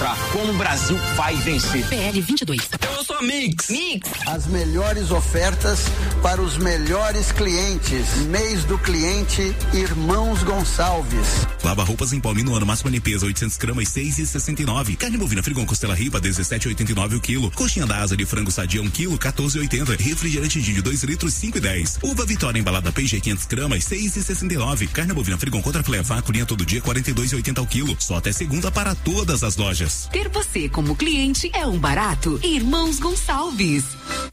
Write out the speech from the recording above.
mostrar como o Brasil vai vencer. PL 22. Eu sou Mix. As melhores ofertas para os melhores clientes. Mês do cliente Irmãos Gonçalves. Lava roupas em pó Minuano, máxima limpeza, 800 gramas, 6,69. Carne bovina Frigon costela ripa, 17,89 o quilo. Coxinha da asa de frango sadia, 1 quilo, 14,80. Refrigerante de 2 litros, 5,10. Uva Vitória embalada P&G 500 gramas, 6,69. Carne bovina Frigon contra filé vaco, linha todo dia, 42,80 ao quilo. Só até segunda para todas as lojas. Ter você como cliente é um barato. Irmãos Gonçalves.